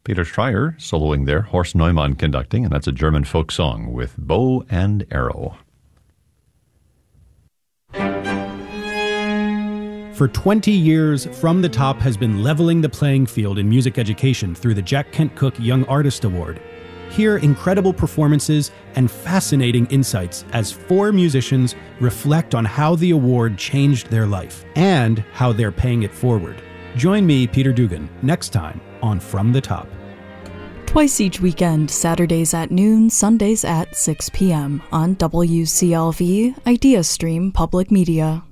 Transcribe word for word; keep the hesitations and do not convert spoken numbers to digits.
Peter Schreier soloing there, Horst Neumann conducting, and that's a German folk song with Bow and Arrow. For twenty years, From the Top has been leveling the playing field in music education through the Jack Kent Cooke Young Artist Award. Hear incredible performances and fascinating insights as four musicians reflect on how the award changed their life and how they're paying it forward. Join me, Peter Dugan, next time on From the Top. Twice each weekend, Saturdays at noon, Sundays at six p.m. on W C L V, IdeaStream Public Media.